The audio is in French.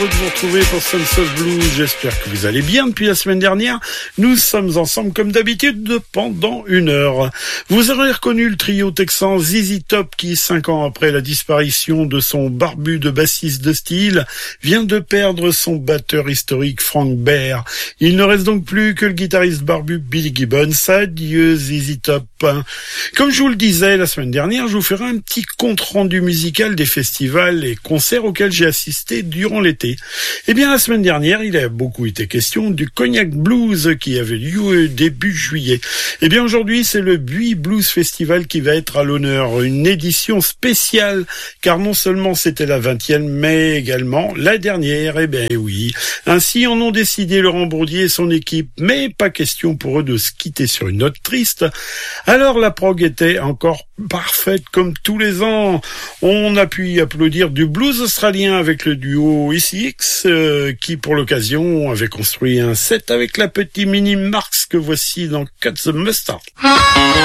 De vous retrouver pour Sons of Blues. J'espère que vous allez bien depuis la semaine dernière. Nous sommes ensemble comme d'habitude pendant 1 heure. Vous aurez reconnu le trio texan ZZ Top qui, 5 ans après la disparition de son barbu de bassiste de style, vient de perdre son batteur historique Frank Bear. Il ne reste donc plus que le guitariste barbu Billy Gibbons. Adieu ZZ Top. Comme je vous le disais la semaine dernière, je vous ferai un petit compte rendu musical des festivals et concerts auxquels j'ai assisté durant l'été. Eh bien, la semaine dernière, il a beaucoup été question du Cognac Blues qui avait lieu début juillet. Eh bien, aujourd'hui, c'est le Buis Blues Festival qui va être à l'honneur. Une édition spéciale, car non seulement c'était la 20e, mais également la dernière. Eh bien, oui. Ainsi en ont décidé Laurent Bourdier et son équipe, mais pas question pour eux de se quitter sur une note triste. Alors, la prog était encore parfaite comme tous les ans. On a pu y applaudir du blues australien avec le duo ECX qui pour l'occasion avait construit un set avec la petite Mini Marx que voici dans Cut the Mustard.